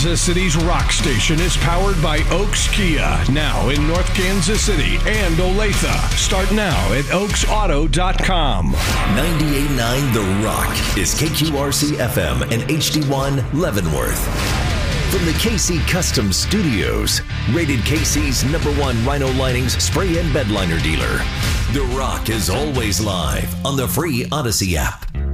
Kansas City's rock station is powered by Oaks Kia. Now in North Kansas City and Olathe. Start now at oaksauto.com. 98.9 The Rock is KQRC FM and HD1 Leavenworth. From the KC Custom Studios, rated KC's #1 Rhino Linings spray and bed liner dealer. The Rock is always live on the free Odyssey app.